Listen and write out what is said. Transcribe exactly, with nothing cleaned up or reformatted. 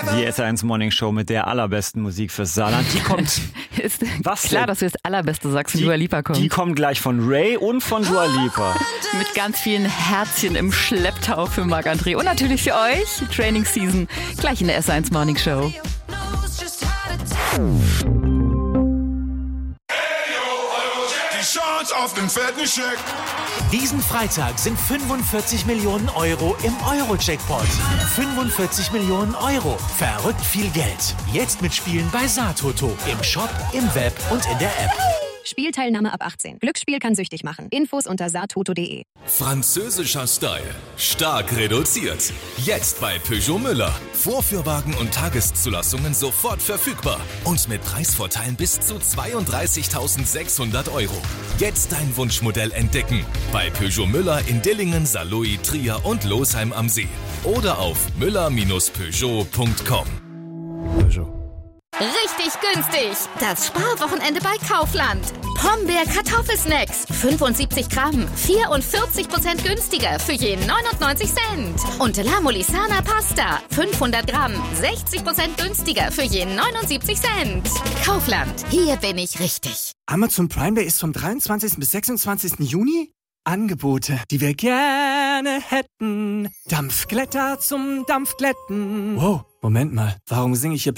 Die S eins Morning Show mit der allerbesten Musik fürs Saarland. Die kommt. Ist Was klar, denn? dass du das Allerbeste sagst, wenn Die- Dua Lipa kommt. Die kommt gleich von Ray und von Dua Lipa. Mit ganz vielen Herzchen im Schlepptau für Marc-André. Und natürlich für euch, Training Season, gleich in der S eins Morning Show. Die Chance auf den fetten Scheck. Diesen Freitag sind fünfundvierzig Millionen Euro im Euro-Jackpot. fünfundvierzig Millionen Euro. Verrückt viel Geld. Jetzt mitspielen bei Saartoto. Im Shop, im Web und in der App. Spielteilnahme ab achtzehn. Glücksspiel kann süchtig machen. Infos unter saartoto punkt de. Französischer Style. Stark reduziert. Jetzt bei Peugeot Müller. Vorführwagen und Tageszulassungen sofort verfügbar. Und mit Preisvorteilen bis zu zweiunddreißigtausendsechshundert Euro. Jetzt dein Wunschmodell entdecken. Bei Peugeot Müller in Dillingen, Saarlouis, Trier und Losheim am See. Oder auf müller Bindestrich peugeot punkt com. Richtig günstig. Das Sparwochenende bei Kaufland. Pombeer Kartoffelsnacks. fünfundsiebzig Gramm. vierundvierzig Prozent günstiger für je neunundneunzig Cent. Und La Molisana Pasta. fünfhundert Gramm. sechzig Prozent günstiger für je neunundsiebzig Cent. Kaufland. Hier bin ich richtig. Amazon Prime Day ist vom dreiundzwanzigsten bis sechsundzwanzigsten Juni. Angebote, die wir gerne hätten. Dampfglätter zum Dampfglätten. Wow, Moment mal. Warum singe ich hier